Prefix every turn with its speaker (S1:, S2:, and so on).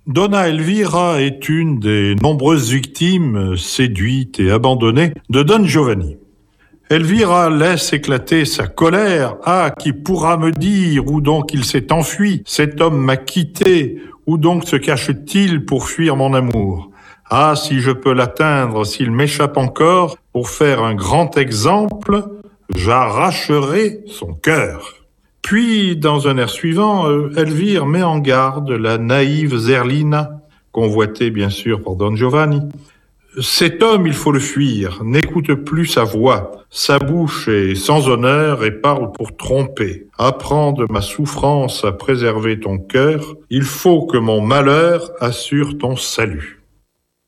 S1: Donna Elvira est une des nombreuses victimes séduites et abandonnées de Don Giovanni. Elvira laisse éclater sa colère. Ah, qui pourra me dire où donc il s'est enfui? Cet homme m'a quitté. Où donc se cache-t-il pour fuir mon amour? Ah, si je peux l'atteindre, s'il m'échappe encore, pour faire un grand exemple, j'arracherai son cœur. Puis, dans un air suivant, Elvire met en garde la naïve Zerlina, convoitée bien sûr par Don Giovanni. Cet homme, il faut le fuir, n'écoute plus sa voix. Sa bouche est sans honneur et parle pour tromper. Apprends de ma souffrance à préserver ton cœur. Il faut que mon malheur assure ton salut.